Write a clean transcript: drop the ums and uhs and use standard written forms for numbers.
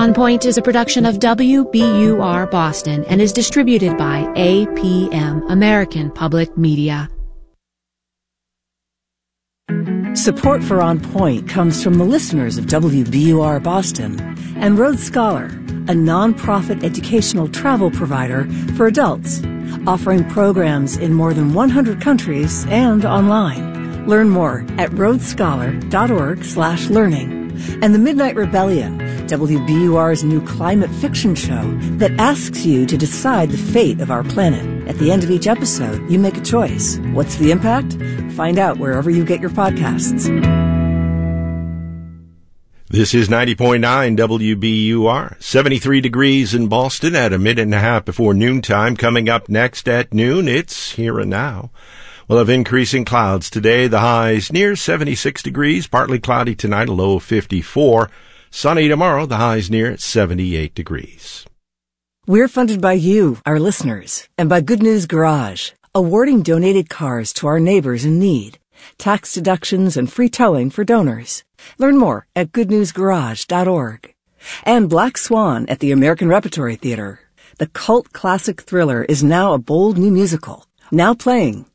On Point is a production of WBUR Boston and is distributed by APM, American Public Media. Support for On Point comes from the listeners of WBUR Boston and Rhodes Scholar, a nonprofit educational travel provider for adults, offering programs in more than 100 countries and online. Learn more at rhodesscholar.org/learning. And The Midnight Rebellion, WBUR's new climate fiction show that asks you to decide the fate of our planet. At the end of each episode, you make a choice. What's the impact? Find out wherever you get your podcasts. This is 90.9 WBUR, 73 degrees in Boston at a minute and a half before noontime. Coming up next at noon, it's Here and Now. We'll have increasing clouds today. The highs near 76 degrees, partly cloudy tonight, a low of 54. Sunny tomorrow, the highs near 78 degrees. We're funded by you, our listeners, and by Good News Garage, awarding donated cars to our neighbors in need, tax deductions and free towing for donors. Learn more at goodnewsgarage.org. And Black Swan at the American Repertory Theater. The cult classic thriller is now a bold new musical, now playing